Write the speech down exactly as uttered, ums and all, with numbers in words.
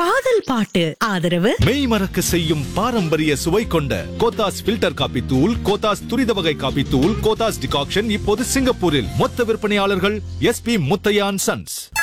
காதல் பாட்டு. ஆதரவு மெய் மறக்க செய்யும் பாரம்பரிய சுவை கொண்ட கோத்தாஸ் ஃபில்டர் காபி தூள், கோத்தாஸ் துரித வகை காபி தூள், கோத்தாஸ் டிகாக்ஷன் இப்போது சிங்கப்பூரில் மொத்த விற்பனையாளர்கள் எஸ் பி முத்தையான் சன்ஸ்.